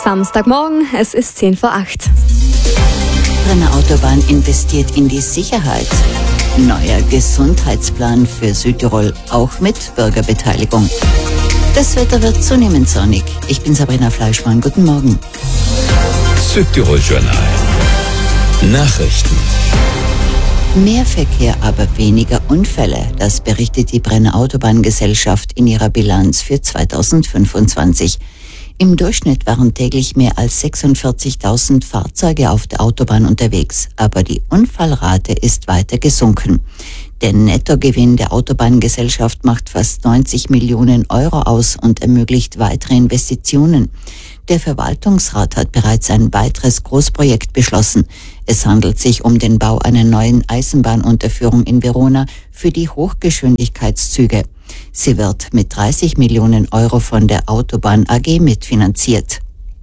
Samstagmorgen, es ist 7:10. Brenner Autobahn investiert in die Sicherheit. Neuer Gesundheitsplan für Südtirol, auch mit Bürgerbeteiligung. Das Wetter wird zunehmend sonnig. Ich bin Sabrina Fleischmann. Guten Morgen. Südtirol Journal. Nachrichten. Mehr Verkehr, aber weniger Unfälle. Das berichtet die Brenner Autobahngesellschaft in ihrer Bilanz für 2025. Im Durchschnitt waren täglich mehr als 46.000 Fahrzeuge auf der Autobahn unterwegs, aber die Unfallrate ist weiter gesunken. Der Nettogewinn der Autobahngesellschaft macht fast 90 Millionen Euro aus und ermöglicht weitere Investitionen. Der Verwaltungsrat hat bereits ein weiteres Großprojekt beschlossen. Es handelt sich um den Bau einer neuen Eisenbahnunterführung in Verona für die Hochgeschwindigkeitszüge. Sie wird mit 30 Millionen Euro von der Autobahn AG mitfinanziert.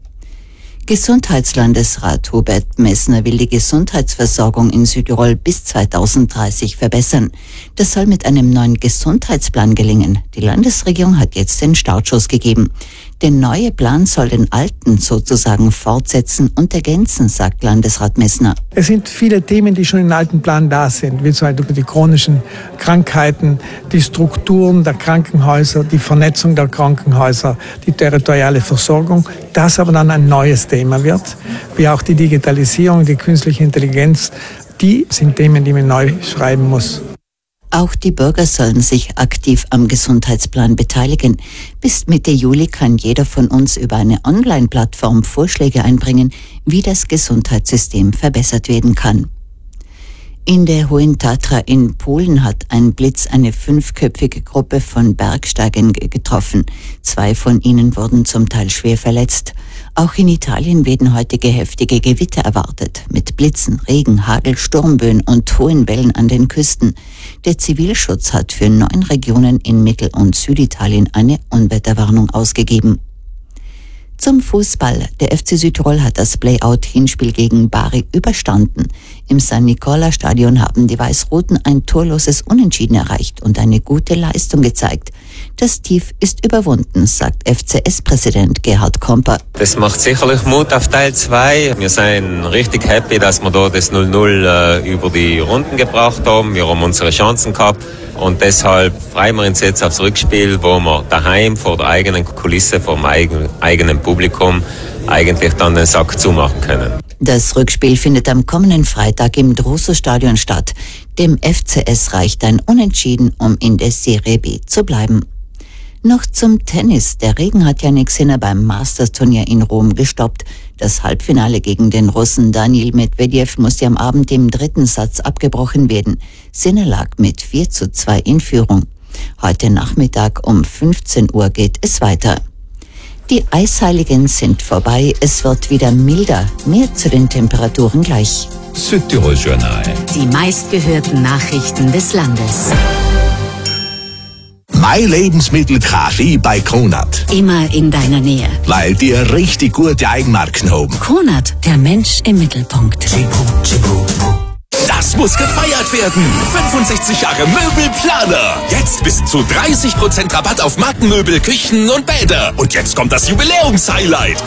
Gesundheitslandesrat Hubert Messner will die Gesundheitsversorgung in Südtirol bis 2030 verbessern. Das soll mit einem neuen Gesundheitsplan gelingen. Die Landesregierung hat jetzt den Startschuss gegeben. Der neue Plan soll den alten sozusagen fortsetzen und ergänzen, sagt Landesrat Messner. Es sind viele Themen, die schon im alten Plan da sind, wie zum Beispiel die chronischen Krankheiten, die Strukturen der Krankenhäuser, die Vernetzung der Krankenhäuser, die territoriale Versorgung. Das aber dann ein neues Thema wird, wie auch die Digitalisierung, die künstliche Intelligenz. Die sind Themen, die man neu schreiben muss. Auch die Bürger sollen sich aktiv am Gesundheitsplan beteiligen. Bis Mitte Juli kann jeder von uns über eine Online-Plattform Vorschläge einbringen, wie das Gesundheitssystem verbessert werden kann. In der Hohen Tatra in Polen hat ein Blitz eine 5-köpfige Gruppe von Bergsteigern getroffen. 2 von ihnen wurden zum Teil schwer verletzt. Auch in Italien werden heutige heftige Gewitter erwartet, mit Blitzen, Regen, Hagel, Sturmböen und hohen Wellen an den Küsten. Der Zivilschutz hat für 9 Regionen in Mittel- und Süditalien eine Unwetterwarnung ausgegeben. Zum Fußball. Der FC Südtirol hat das Play-out-Hinspiel gegen Bari überstanden. Im San-Nicola-Stadion haben die Weiß-Roten ein torloses Unentschieden erreicht und eine gute Leistung gezeigt. Das Tief ist überwunden, sagt FCS-Präsident Gerhard Komper. Das macht sicherlich Mut auf Teil 2. Wir sind richtig happy, dass wir da das 0-0 über die Runden gebracht haben. Wir haben unsere Chancen gehabt und deshalb freuen wir uns jetzt aufs Rückspiel, wo wir daheim vor der eigenen Kulisse, vor dem eigenen Publikum eigentlich dann den Sack zumachen können. Das Rückspiel findet am kommenden Freitag im Druso-Stadion statt. Dem FCS reicht ein Unentschieden, um in der Serie B zu bleiben. Noch zum Tennis. Der Regen hat Jannik Sinner beim Masters-Turnier in Rom gestoppt. Das Halbfinale gegen den Russen Daniil Medvedev musste am Abend im 3. Satz abgebrochen werden. Sinner lag mit 4:2 in Führung. Heute Nachmittag um 15 Uhr geht es weiter. Die Eisheiligen sind vorbei. Es wird wieder milder. Mehr zu den Temperaturen gleich. Südtirol Journal. Die meistgehörten Nachrichten des Landes. Mein Lebensmittel Kaffee bei Kronat. Immer in deiner Nähe. Weil die richtig gute Eigenmarken haben. Kronat, der Mensch im Mittelpunkt. Das muss gefeiert werden. 65 Jahre Möbelplaner. Jetzt bis zu 30% Rabatt auf Markenmöbel, Küchen und Bäder. Und jetzt kommt das Jubiläumshighlight.